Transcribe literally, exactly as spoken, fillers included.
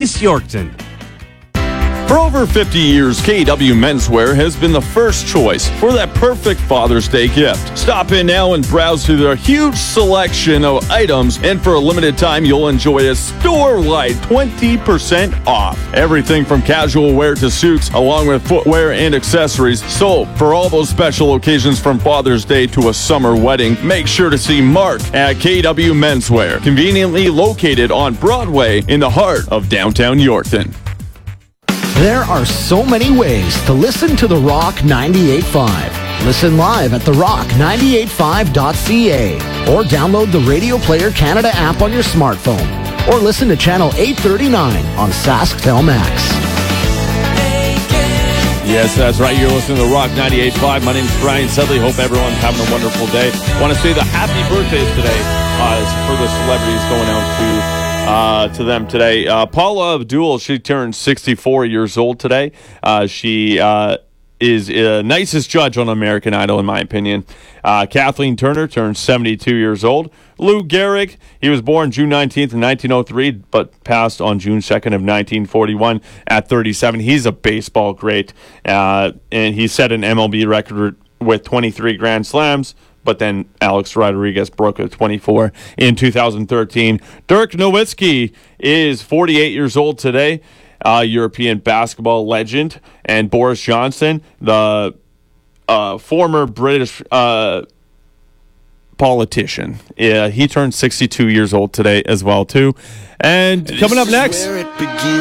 East Yorkton. For over fifty years, K W Menswear has been the first choice for that perfect Father's Day gift. Stop in now and browse through their huge selection of items, and for a limited time, you'll enjoy a store-wide twenty percent off. Everything from casual wear to suits, along with footwear and accessories. So, for all those special occasions from Father's Day to a summer wedding, make sure to see Mark at K W Menswear, conveniently located on Broadway in the heart of downtown Yorkton. There are so many ways to listen to The Rock ninety-eight point five. Listen live at the rock ninety-eight point five dot c a or download the Radio Player Canada app on your smartphone or listen to Channel eight thirty-nine on SaskTel Max. Yes, that's right. You're listening to The Rock ninety-eight point five. My name is Brian Sedley. Hope everyone's having a wonderful day. I want to say the happy birthdays today uh, for the celebrities going out to Uh, to them today. Uh, Paula Abdul, she turned sixty-four years old today. Uh, she uh, is the uh, nicest judge on American Idol, in my opinion. Uh, Kathleen Turner turned seventy-two years old. Lou Gehrig, he was born June nineteenth, nineteen oh three, but passed on June second of nineteen forty-one at thirty-seven. He's a baseball great, uh, and he set an M L B record with twenty-three Grand Slams. But then Alex Rodriguez broke a twenty-four in two thousand thirteen. Dirk Nowitzki is forty-eight years old today, uh, European basketball legend. And Boris Johnson, the uh, former British uh, politician, yeah, he turned sixty-two years old today as well, too. And coming up next...